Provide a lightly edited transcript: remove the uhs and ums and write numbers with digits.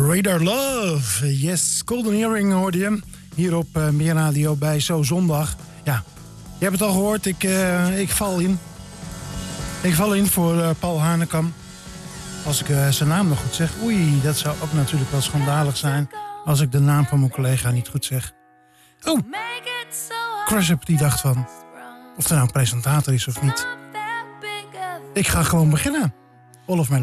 Radar Love. Yes, Golden Earring hoorde je. Hier op Meer Radio bij Zo Zondag. Ja, je hebt het al gehoord. Ik val in. Ik val in voor Paul Hanekam. Als ik zijn naam nog goed zeg. Oei, dat zou ook natuurlijk wel schandalig zijn. Als ik de naam van mijn collega niet goed zeg. Oh, Crush-Up die dacht van... of er nou een presentator is of niet. Ik ga gewoon beginnen. All of my